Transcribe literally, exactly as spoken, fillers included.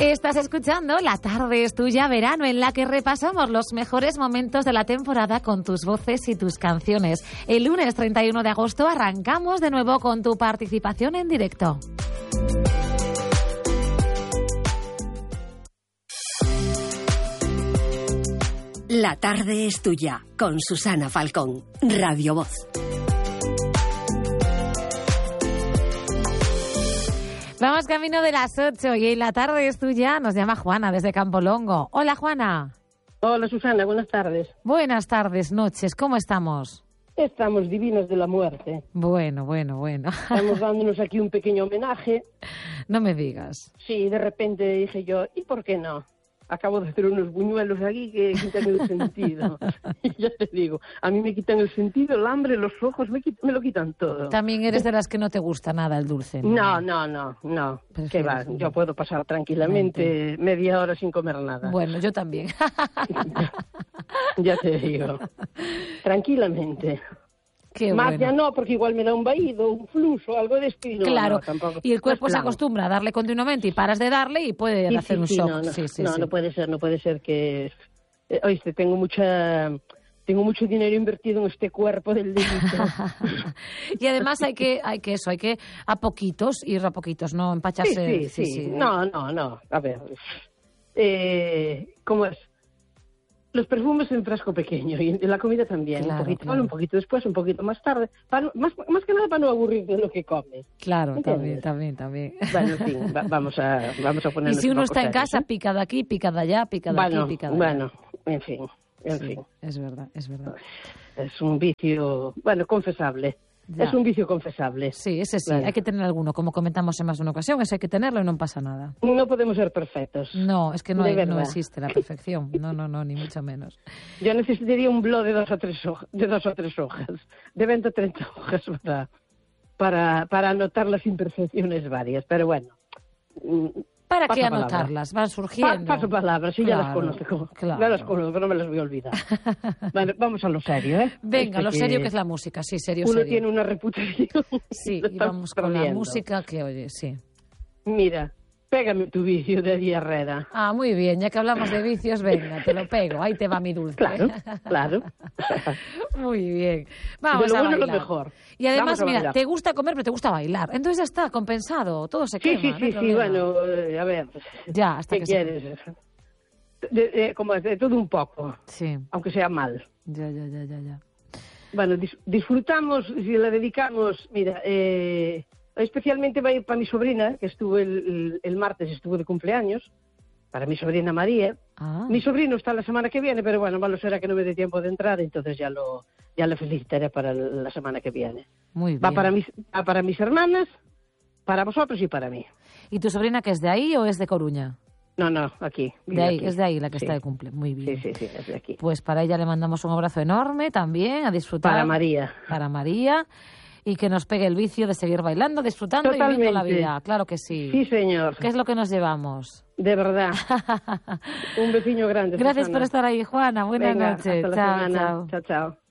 Estás escuchando La Tarde es Tuya Verano, en la que repasamos los mejores momentos de la temporada con tus voces y tus canciones. El lunes treinta y uno de agosto arrancamos de nuevo con tu participación en directo. La Tarde es Tuya, con Susana Falcón, Radio Voz. Vamos camino de las ocho y La Tarde es Tuya nos llama Juana desde Campolongo. Hola, Juana. Hola, Susana, buenas tardes. Buenas tardes, noches, ¿cómo estamos? Estamos divinos de la muerte. Bueno, bueno, bueno. Estamos dándonos aquí un pequeño homenaje. No me digas. Sí, de repente dije yo, ¿y por qué no? Acabo de hacer unos buñuelos aquí que quitan el sentido. Y ya te digo, a mí me quitan el sentido, el hambre, los ojos, me, quitan, me lo quitan todo. También eres de las que no te gusta nada el dulce. No, no, no, no. no. ¿Qué va? Yo puedo pasar tranquilamente media hora sin comer nada. Bueno, yo también. Ya te digo. Tranquilamente. Qué Más bueno. ya no, porque igual me da un vaído, un flujo, algo de estilo. Claro, no, tampoco. y el cuerpo No es se plan. acostumbra a darle continuamente y paras de darle y puede Sí, hacer sí, un sí, shock. No, no, sí, sí, no, sí. no puede ser, no puede ser que... Eh, oíste, tengo mucha... Tengo mucho dinero invertido en este cuerpo del delito. Y además hay que, hay que eso, hay que a poquitos, ir a poquitos, no empacharse. Sí, sí, sí. No, no, no. A ver, eh, ¿cómo es? Los perfumes en frasco pequeño y en la comida también. Claro, un poquito, claro. un poquito después, un poquito más tarde. Para, más, más que nada para no aburrirte de lo que comes. Claro, ¿Entiendes? también, también, también. Bueno, en fin, va, vamos a vamos a Y ponernos si un uno poco está en serios, casa, ¿eh? pica de aquí, pica de allá, pica de Bueno, aquí, pica de allá. bueno, en fin, en Sí, fin. es verdad, es verdad. Es un vicio, bueno, confesable. Ya. Es un vicio confesable. Sí, ese sí, Claro. hay que tener alguno, como comentamos en más de una ocasión, ese hay que tenerlo y no pasa nada. No podemos ser perfectos. No, es que no, De hay, no verdad. existe la perfección, no, no, no, ni mucho menos. Yo necesitaría un blog de dos o tres hojas, de dos o tres hojas, de veinte o treinta hojas para, para, para anotar las imperfecciones varias. Pero bueno, mm, ¿Para Paso qué palabra. anotarlas? Van pa- surgiendo. paso palabras, sí, ya las Claro, conozco. claro. Ya las conozco, no me las voy a olvidar. Bueno, vamos a lo serio, ¿eh? Venga, Este lo serio que es la música, sí, serio, Uno serio. tiene una reputación. Sí, Lo y estamos vamos con la perdiendo. música que oye, sí. Mira, pégame tu vicio de diarrea. Ah, muy bien, ya que hablamos de vicios, venga, te lo pego, ahí te va mi dulce. Claro, claro. Muy bien. Vamos De lo a bueno lo bailar. mejor. Y además, Vamos a mira, bailar. te gusta comer, pero te gusta bailar. Entonces ya está, compensado, todo se Sí, quema. sí, no hay sí, sí, problema. bueno, eh, a ver. Ya, hasta ¿Qué que se- quieres? De, de- como de todo un poco, Sí, aunque sea mal. ya, ya, ya, ya, ya. Bueno, dis- disfrutamos, si la dedicamos, mira, eh, especialmente va a ir para mi sobrina, que estuvo el, el- el martes, estuvo de cumpleaños, para mi sobrina María. Ah, Mi sobrino está la semana que viene, pero bueno, malo será que no me dé tiempo de entrar, entonces ya lo ya lo felicitaré para la semana que viene. muy bien. Va para mis, va para mis hermanas, para vosotros y para mí. ¿Y tu sobrina que es de ahí o es de Coruña? No, no, aquí. De vive ahí, aquí. es de ahí la que Sí. está de cumple. Muy bien. Sí, sí, sí, es de aquí. Pues para ella le mandamos un abrazo enorme también, a disfrutar. Para María. Para María. Y que nos pegue el vicio de seguir bailando, disfrutando y viviendo la Totalmente. vida. Claro que sí. Sí, señor. ¿Qué es lo que nos llevamos? De verdad. Un vecino grande. Gracias Susana. por estar ahí, Juana. Buenas Venga, noches. hasta la Chao, semana. chao. Chao, chao.